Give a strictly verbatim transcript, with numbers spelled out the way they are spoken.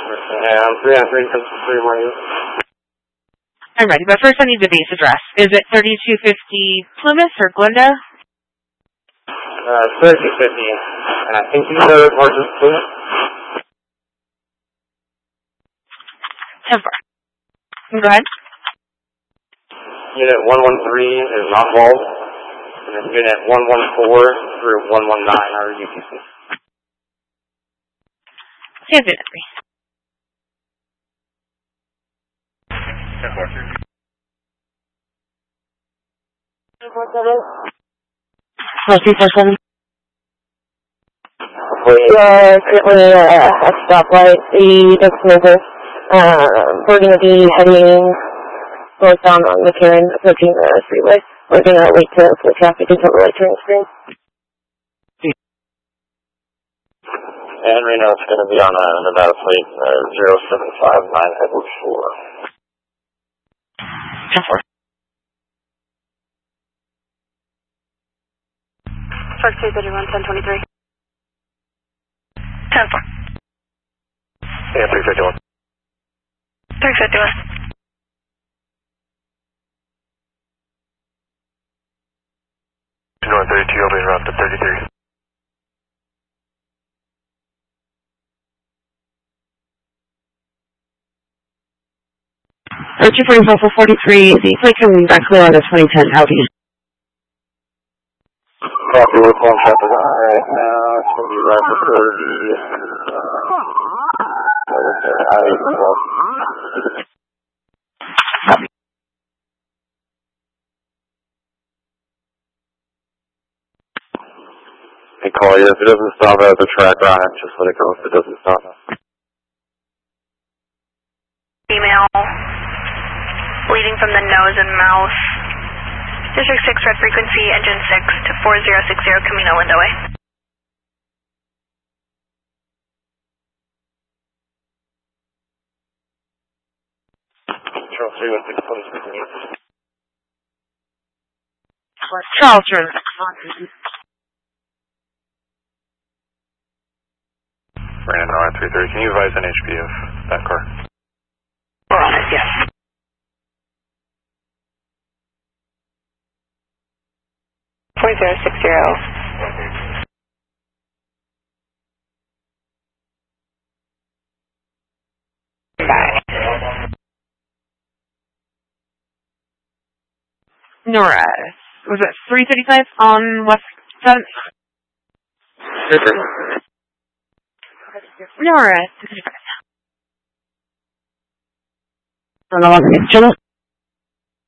Yeah, I'm three on three, three more you. I'm ready, but first I need the base address. Is it thirty-two fifty Plymouth or Glendale? Uh, thirty-two fifty, and I think these are horses Plymouth. ten four. Go ahead. Unit one one three is not walled, and then unit one one four through one one nine are U P C. Here's unit three. ten four. Two four seven. We are currently uh, at a stoplight. The designator. Uh, we're going to be heading northbound on McCarran, approaching the freeway. We're going to wait to for traffic until the light turns green. And Reno, it's going to be on a Nevada plate, uh, zero seven five nine Edward four. ten four. Park two thirty-one, ten twenty-three. ten four. Yeah, three fifty-one. three fifty-one. North thirty-two, opening around to thirty-three. two forty-four for forty-three, the flight coming back clear on the twenty ten Audi. Copy, we're calling traffic right now. It's going to be right for thirty. Copy. Hey, call you. If it doesn't stop at the track on it, just let it go if it doesn't stop. Email. Bleeding from the nose and mouth. District six, red frequency, engine six to four zero six zero, Camino Window Way. Charles three one six, police speaking. Charles, turn. Brandon, R three thirty, can you advise N H P of that car? We're on it, yes. four zero six zero. Bye. Nora, was it three thirty-five on West seventh? Nora, three thirty-five. Channel